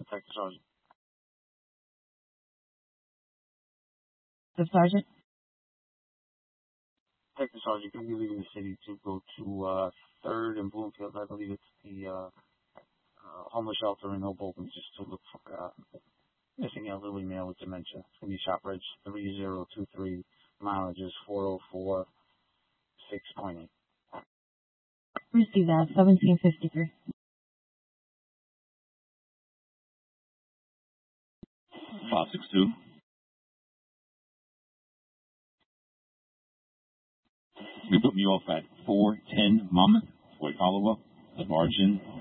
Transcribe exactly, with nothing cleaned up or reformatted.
Detective Sergeant. The Sergeant? Detective Sergeant, can you leave the city to go to uh, third and Bloomfield? I believe it's the uh, uh, homeless shelter in Hoboken, just to look for uh, missing elderly male with dementia. It's going to be shop reg three zero two three, mileage is four oh four six point eight. Receive that, seventeen fifty-three. five six two. You put me off at four ten Monmouth, Floyd Hollowell, margin